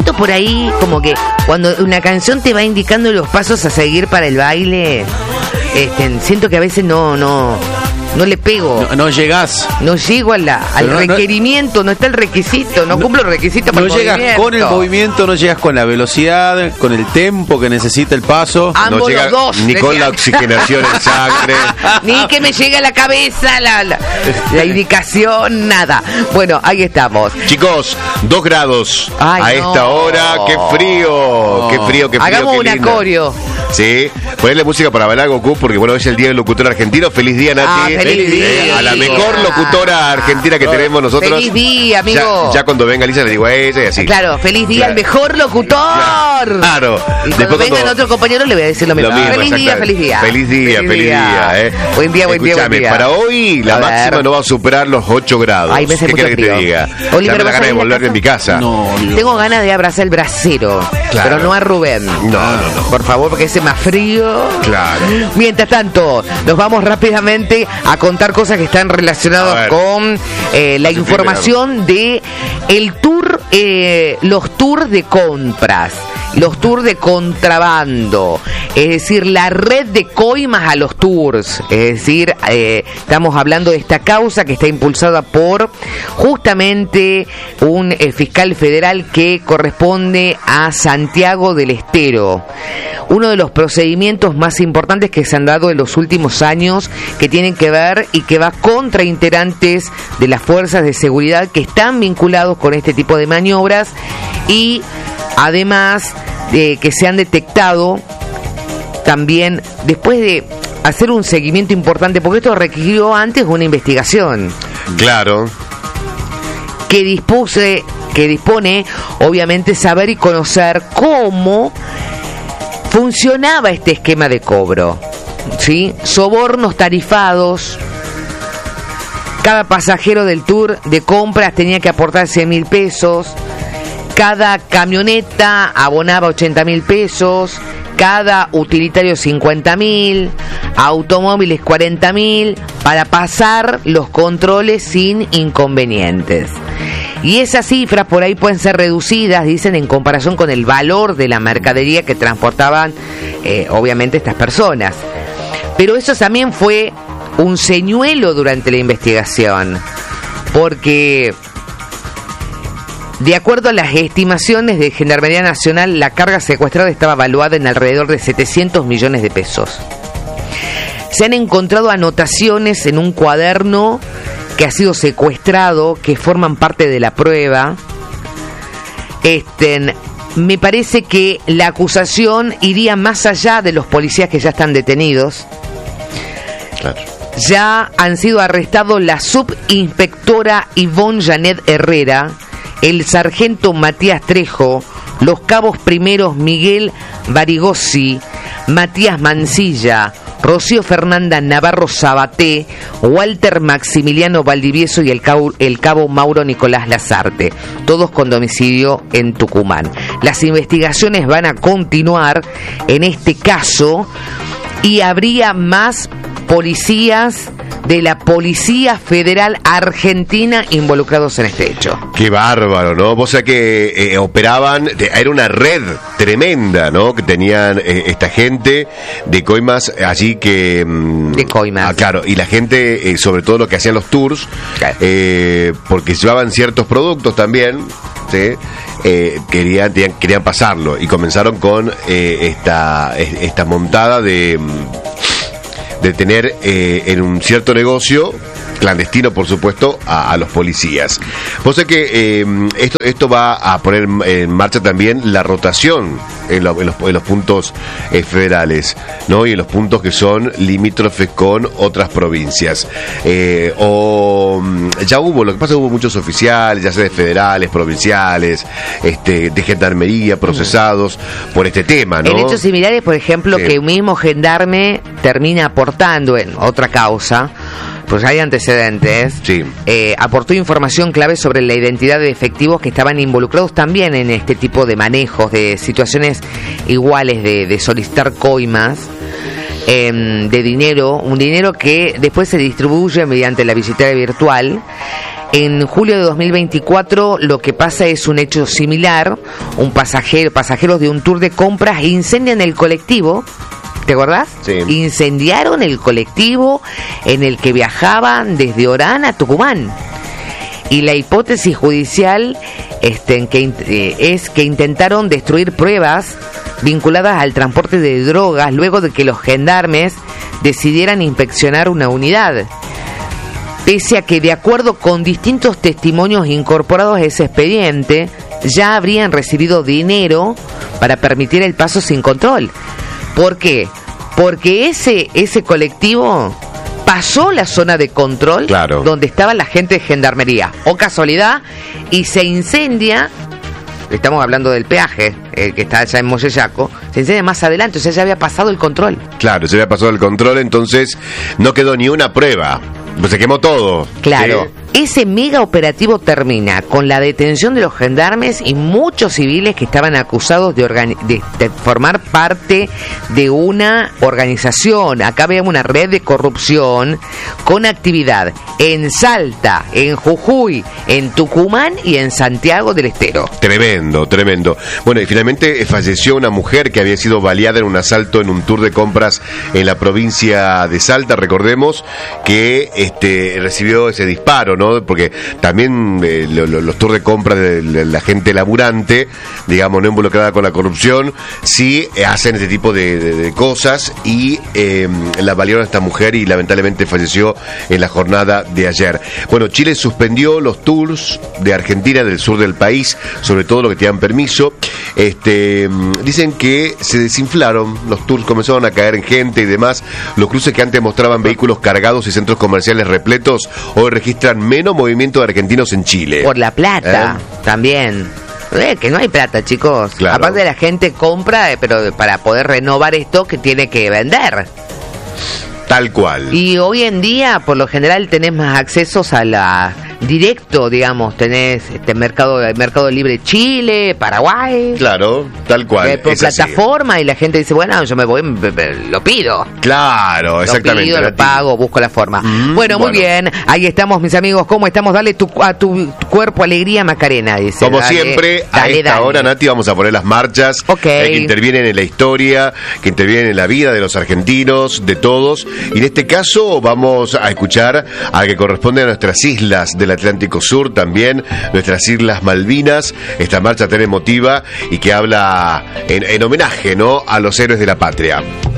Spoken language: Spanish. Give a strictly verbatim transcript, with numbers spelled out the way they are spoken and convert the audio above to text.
siento por ahí como que cuando una canción te va indicando los pasos a seguir para el baile, este, siento que a veces no, no, no le pego. No, no llegás. No llego a la, al no, requerimiento, no está el requisito, no, no cumplo el requisito para no el llegas movimiento. con el movimiento, no llegas con la velocidad, con el tempo que necesita el paso. Ambos no llega los dos, ni con decían. la oxigenación en sangre. Ni que me llegue a la cabeza la, la, la indicación, nada. Bueno, ahí estamos. Chicos, dos grados Ay, a no. esta hora. ¡Qué frío! ¡Qué frío, qué frío! Hagamos qué un lindo. acorio. Sí, ponerle música para bailar Goku, porque bueno, hoy es el día del locutor argentino. Feliz día, Nati. Ah, feliz día. Eh, a la mejor locutora argentina que tenemos nosotros. Feliz día, amigo. Ya, ya cuando venga Lisa le digo a ella y así. Claro, feliz día Claro. al mejor locutor. Claro. Y cuando Después venga cuando- otro compañero le voy a decir lo mismo. Lo mismo, feliz día, exactamente. feliz día. Feliz día, feliz día. eh. Buen día, buen día, buen Escúchame, día. para hoy la A ver. máxima no va a superar los ocho grados. Ay, me hace ¿Qué mucho querés que te frío. diga? Oliver, ya me da ¿vos ganas de salís de volver casa? en mi casa. No, Dios. Tengo ganas de abrazar el brasero, Claro. pero no a Rubén. No, no, no. Por favor, porque ese más frío. Claro. Mientras tanto, nos vamos rápidamente a contar cosas que están A relacionadas ver. con eh, la Sí, información de el tour, eh, los tours de compras, los tours de contrabando, es decir, la red de coimas a los tours, es decir, eh, estamos hablando de esta causa que está impulsada por justamente un eh, fiscal federal que corresponde a Santiago del Estero. Uno de los procedimientos más importantes que se han dado en los últimos años, que tienen que ver y que va contra integrantes de las fuerzas de seguridad que están vinculados con este tipo de maniobras, y además de que se han detectado también después de hacer un seguimiento importante, porque esto requirió antes una investigación Claro. que dispuse, que dispone obviamente saber y conocer cómo funcionaba este esquema de cobro, ¿sí? Sobornos tarifados. Cada pasajero del tour de compras tenía que aportar cien mil pesos. Cada camioneta abonaba ochenta mil pesos. Cada utilitario cincuenta mil. Automóviles cuarenta mil. Para pasar los controles sin inconvenientes. Y esas cifras por ahí pueden ser reducidas, dicen, en comparación con el valor de la mercadería que transportaban, eh, obviamente, estas personas. Pero eso también fue un señuelo durante la investigación, porque de acuerdo a las estimaciones de Gendarmería Nacional, la carga secuestrada estaba valuada en alrededor de setecientos millones de pesos. Se han encontrado anotaciones en un cuaderno que ha sido secuestrado, que forman parte de la prueba. Este, me parece que la acusación iría más allá de los policías que ya están detenidos. Claro. Ya han sido arrestados la subinspectora Ivonne Janet Herrera, el sargento Matías Trejo, los cabos primeros Miguel Barigosi, Matías Mancilla, Rocío Fernanda Navarro Sabaté, Walter Maximiliano Valdivieso y el cabo, el cabo Mauro Nicolás Lazarte, todos con domicilio en Tucumán. Las investigaciones van a continuar en este caso y habría más policías de la Policía Federal Argentina involucrados en este hecho. Qué bárbaro, ¿no? Vos sabés que eh, operaban, de- era una red tremenda, ¿no? Que tenían eh, esta gente de coimas allí que... mm, De coimas. Ah, claro, y la gente, eh, sobre todo lo que hacían los tours, Claro. eh, porque llevaban ciertos productos también, ¿sí? Eh, querían, querían, querían pasarlo y comenzaron con eh, esta, es- esta montada de... mm, de tener eh, en un cierto negocio clandestino, por supuesto, a, a los policías. Vos sabés que eh, esto, esto va a poner en marcha también la rotación en, lo- en los, en los puntos eh, federales, ¿no? Y en los puntos que son limítrofes con otras provincias. Eh, o mm, ya hubo, lo que pasa es que hubo muchos oficiales, ya sea de federales, provinciales, este, de gendarmería, procesados por este tema, ¿no? En hechos similares, por ejemplo, Sí. que un mismo gendarme termina aportando en otra causa, pues hay antecedentes, Sí. eh, aportó información clave sobre la identidad de efectivos que estaban involucrados también en este tipo de manejos, de situaciones iguales de, de solicitar coimas eh, de dinero, un dinero que después se distribuye mediante la billetera virtual. En julio de dos mil veinticuatro lo que pasa es un hecho similar. Un pasajero, pasajeros de un tour de compras incendian el colectivo. ¿Te acordás? Sí. Incendiaron el colectivo en el que viajaban desde Orán a Tucumán. Y la hipótesis judicial este, en que, eh, es que intentaron destruir pruebas vinculadas al transporte de drogas luego de que los gendarmes decidieran inspeccionar una unidad. Pese a que, de acuerdo con distintos testimonios incorporados a ese expediente, ya habrían recibido dinero para permitir el paso sin control. ¿Por qué? Porque ese, ese colectivo pasó la zona de control, claro, donde estaba la gente de gendarmería, o casualidad, y se incendia. Estamos hablando del peaje, eh, que está allá en Moyellaco, se incendia más adelante, o sea, ya había pasado el control. Claro, se había pasado el control, entonces no quedó ni una prueba, pues se quemó todo. Claro. ¿Sí? Ese mega operativo termina con la detención de los gendarmes y muchos civiles que estaban acusados de, organi- de, de formar parte de una organización. Acá vemos una red de corrupción con actividad en Salta, en Jujuy, en Tucumán y en Santiago del Estero. Tremendo, tremendo. Bueno, y finalmente falleció una mujer que había sido baleada en un asalto en un tour de compras en la provincia de Salta. Recordemos que este recibió ese disparo, ¿no? Porque también eh, lo, lo, los tours de compra de, de la gente laburante, digamos, no involucrada con la corrupción, sí eh, hacen este tipo de, de, de cosas y eh, la balearon a esta mujer y lamentablemente falleció en la jornada de ayer. Bueno, Chile suspendió los tours de Argentina, del sur del país, sobre todo los que tenían permiso. Este, dicen que se desinflaron, los tours comenzaron a caer en gente y demás. Los cruces que antes mostraban vehículos cargados y centros comerciales repletos, hoy registran menos movimiento de argentinos en Chile. Por la plata, ¿Eh? También. Eh, que no hay plata, chicos. Claro. Aparte, la gente compra, eh, pero para poder renovar esto que tiene que vender. Tal cual. Y hoy en día, por lo general, tenés más accesos a la directo, digamos, tenés este mercado, mercado Libre Chile, Paraguay. Claro, tal cual. Eh, por es plataforma así. Y la gente dice, bueno, yo me voy, me, me, lo pido. Claro, exactamente. Lo pido, lo pago, busco la forma. Mm, bueno, muy bueno. bien, ahí estamos, mis amigos, ¿cómo estamos? Dale tu, a tu cuerpo alegría, Macarena, dice. Como dale, siempre, dale, a esta dale. hora, Nati, vamos a poner las marchas okay. eh, que intervienen en la historia, que intervienen en la vida de los argentinos, de todos. Y en este caso vamos a escuchar a que corresponde a nuestras islas del Atlántico Sur, también nuestras Islas Malvinas, esta marcha tan emotiva y que habla en, en homenaje, ¿no?, a los héroes de la patria.